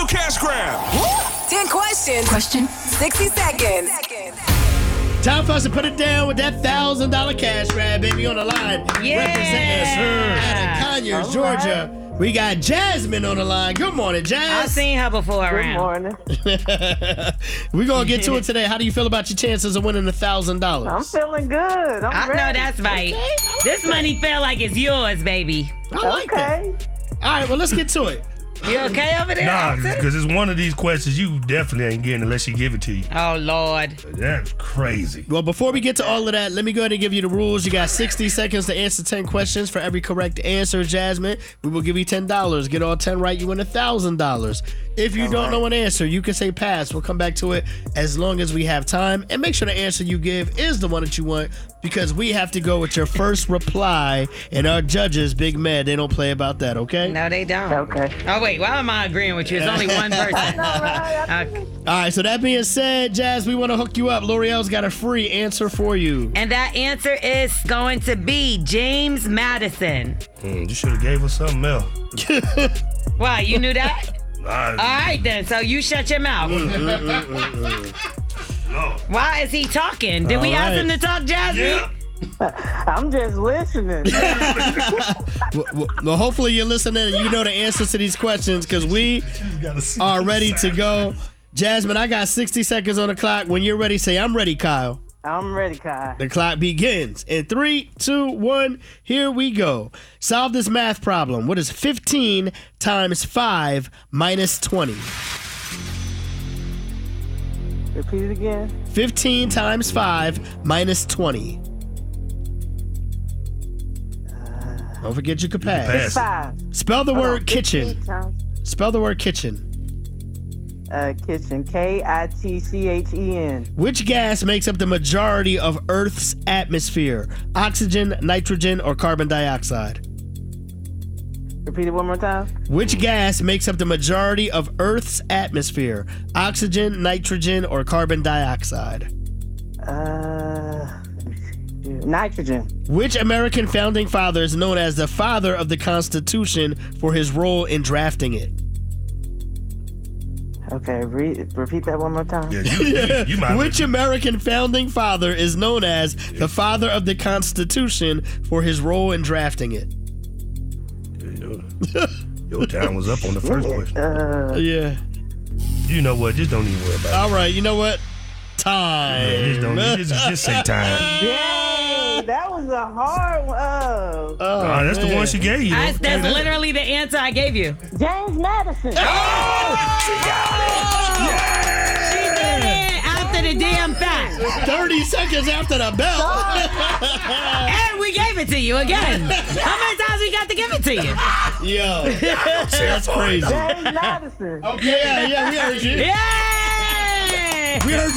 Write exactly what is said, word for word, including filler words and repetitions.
Universal Cash Grab. ten questions. Question. sixty seconds. Time for us to put it down with that one thousand dollars cash grab, baby, on the line. Yeah. Representing us out of Conyers, All Georgia. right. We got Jasmine on the line. Good morning, Jazz. I've seen her before Good around. morning. We're going to get to it today. How do you feel about your chances of winning one thousand dollars? I'm feeling good. I'm I ready. know that's right. Okay, This money feel like it's yours, baby. I like Okay. that. All right, well, let's get to it. You okay over there? Nah, Austin? because it's one of these questions you definitely ain't getting unless she give it to you. Oh, Lord. That's crazy. Well, before we get to all of that, let me go ahead and give you the rules. You got sixty seconds to answer ten questions. For every correct answer, Jasmine, we will give you ten dollars. Get all ten right, you win one thousand dollars. If you don't know an answer, you can say pass. We'll come back to it as long as we have time. And make sure the answer you give is the one that you want, because we have to go with your first reply. And our judges, Big Mad, they don't play about that, okay? No, they don't. Okay. Oh, wait. Why am I agreeing with you? It's only one person. All right. Okay. All right, so that being said, Jazz, we want to hook you up. L'Oreal's got a free answer for you. And that answer is going to be James Madison. Mm, you should have gave us something else. Why? You knew that? I, All right, then. So you shut your mouth. no. Why is he talking? Did we All ask right. him to talk, Jasmine? Yeah. I'm just listening. well, well, well, hopefully you're listening and you know the answers to these questions, because we are ready to go. Jasmine, I got sixty seconds on the clock. When you're ready, say, I'm ready, Kyle. I'm ready, Kai. The clock begins. In three, two, one, here we go. Solve this math problem. What is fifteen times five minus twenty? Repeat it again. fifteen times five minus twenty. Don't forget you could pass. pass. Five. Spell the Hold word on, kitchen. fifteen times. Spell the word kitchen. Uh, kitchen. K I T C H E N. Which gas makes up the majority of Earth's atmosphere? Oxygen, nitrogen, or carbon dioxide? Repeat it one more time. Which gas makes up the majority of Earth's atmosphere? Oxygen, nitrogen, or carbon dioxide? Uh, nitrogen. Which American founding father is known as the father of the Constitution for his role in drafting it? Okay, re- repeat that one more time. Yeah, you, you, you might. Which American founding father is known as the father of the Constitution for his role in drafting it? Your time was up on the first question. Uh, Yeah. You know what? Just don't even worry about All right, you know what? it. Time. Just, don't, just, just say time. Dang, that was a hard one. Oh. Oh, Nah, that's the man. one she gave you. That's, Don't say that's that. literally the answer I gave you. James Madison. She did it after the damn fact. thirty seconds after the bell. And we gave it to you again. How many times we got to give it to you? Yo, that's crazy. James Madison. Okay, yeah, yeah, we heard you. Yay! We heard